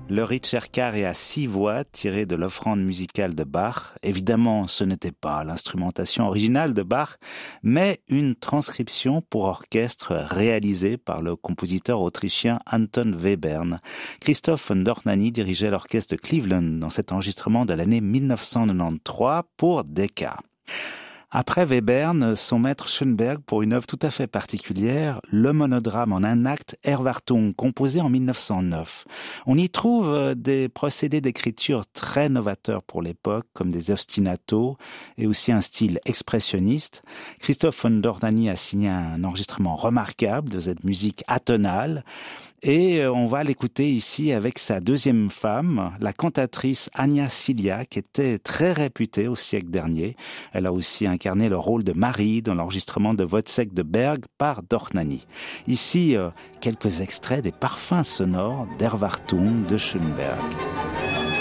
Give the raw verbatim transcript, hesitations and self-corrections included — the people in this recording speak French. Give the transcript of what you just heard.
Le Ricercar est à six voix tiré de l'offrande musicale de Bach. Évidemment, ce n'était pas l'instrumentation originale de Bach, mais une transcription pour orchestre réalisée par le compositeur autrichien Anton Webern. Christoph von Dohnanyi dirigeait l'orchestre de Cleveland dans cet enregistrement de l'année mille neuf cent quatre-vingt-treize pour Decca. Après Webern, son maître Schoenberg pour une œuvre tout à fait particulière, le monodrame en un acte Erwartung, composé en mille neuf cent neuf. On y trouve des procédés d'écriture très novateurs pour l'époque, comme des ostinatos et aussi un style expressionniste. Christoph von Dohnanyi a signé un enregistrement remarquable de cette musique atonale. Et on va l'écouter ici avec sa deuxième femme, la cantatrice Anja Silia, qui était très réputée au siècle dernier. Elle a aussi incarné le rôle de Marie dans l'enregistrement de Wozzeck de Berg par Dohnanyi. Ici, quelques extraits des parfums sonores d'Erwartung de Schoenberg.